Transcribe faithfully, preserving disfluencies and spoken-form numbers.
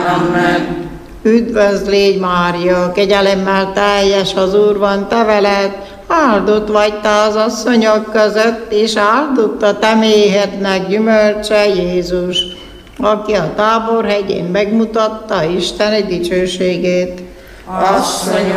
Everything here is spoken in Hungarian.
Amen. Üdvözl légy, Mária, kegyelemmel teljes, az Úr van te veled, áldott vagy te az asszonyok között, és áldott a te méhednek gyümölcse, Jézus, aki a Táborhegyén megmutatta Isten dicsőségét. Asszonyom,